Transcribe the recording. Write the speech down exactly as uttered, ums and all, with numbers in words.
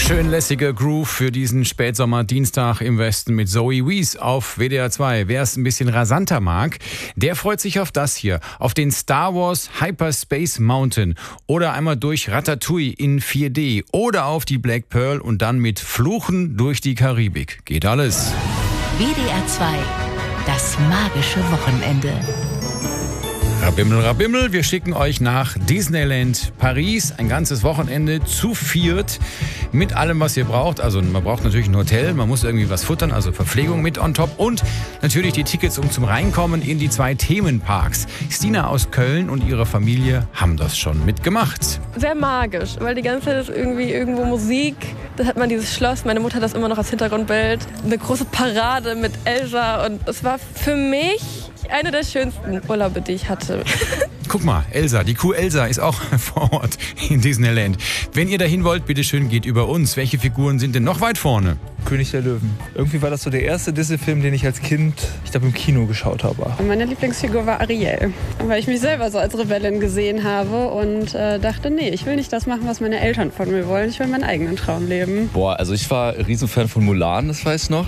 Schön lässiger Groove für diesen Spätsommer-Dienstag im Westen mit Zoe Wees auf W D R zwei. Wer es ein bisschen rasanter mag, der freut sich auf das hier. Auf den Star Wars Hyperspace Mountain oder einmal durch Ratatouille in vier D oder auf die Black Pearl und dann mit Fluchen durch die Karibik. Geht alles. W D R zwei, das magische Wochenende. Rabimmel, Rabimmel, wir schicken euch nach Disneyland Paris. Ein ganzes Wochenende zu viert mit allem, was ihr braucht. Also man braucht natürlich ein Hotel, man muss irgendwie was futtern, also Verpflegung mit on top. Und natürlich die Tickets um zum Reinkommen in die zwei Themenparks. Stina aus Köln und ihre Familie haben das schon mitgemacht. Sehr magisch, weil die ganze Zeit ist irgendwie irgendwo Musik. Da hat man dieses Schloss, meine Mutter hat das immer noch als Hintergrundbild. Eine große Parade mit Elsa und es war für mich eine der schönsten Urlaube, die ich hatte. Guck mal, Elsa, die Kuh Elsa ist auch vor Ort in Disneyland. Wenn ihr dahin wollt, bitteschön, geht über uns. Welche Figuren sind denn noch weit vorne? König der Löwen. Irgendwie war das so der erste Disney-Film, den ich als Kind, ich glaube, im Kino geschaut habe. Meine Lieblingsfigur war Ariel, weil ich mich selber so als Rebellin gesehen habe und äh, dachte, nee, ich will nicht das machen, was meine Eltern von mir wollen. Ich will meinen eigenen Traum leben. Boah, also ich war Riesenfan von Mulan, das weiß ich noch.